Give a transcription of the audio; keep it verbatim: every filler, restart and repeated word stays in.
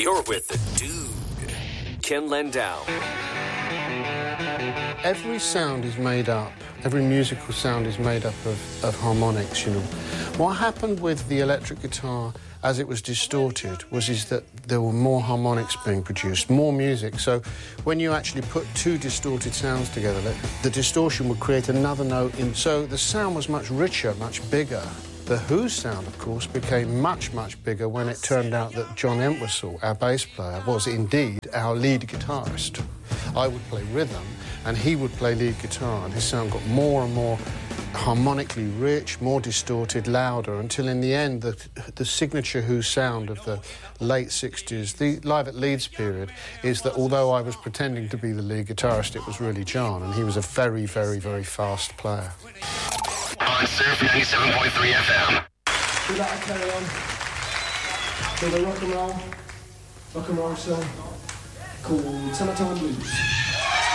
You're with the dude, Ken Landau. Every sound is made up, every musical sound is made up of, of harmonics, you know. What happened with the electric guitar as it was distorted was is that there were more harmonics being produced, more music. So when you actually put two distorted sounds together, the distortion would create another note. In, so the sound was much richer, much bigger. The Who sound, of course, became much, much bigger when it turned out that John Entwistle, our bass player, was indeed our lead guitarist. I would play rhythm, and he would play lead guitar, and his sound got more and more harmonically rich, more distorted, louder, until in the end, the, the signature Who sound of the late sixties, the Live at Leeds period, is that although I was pretending to be the lead guitarist, it was really John, and he was a very, very, very fast player. On Surf ninety-seven point three F M. We like to carry on with a rock and roll, rock and roll song called Summertime Blues.